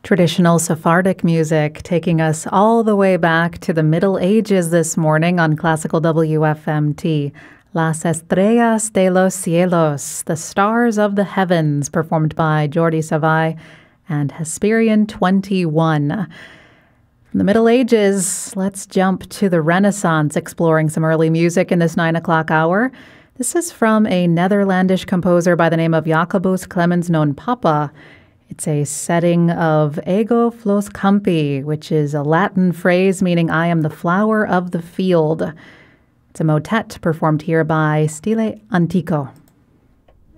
Traditional Sephardic music taking us all the way back to the Middle Ages this morning on Classical WFMT. Las Estrellas de los Cielos, the Stars of the Heavens, performed by Jordi Savall and Hesperian 21. From the Middle Ages, let's jump to the Renaissance, exploring some early music in this 9 o'clock hour. This is from a Netherlandish composer by the name of Jacobus Clemens non Papa. It's a setting of Ego Flos Campi, which is a Latin phrase meaning I am the flower of the field. It's a motet performed here by Stile Antico.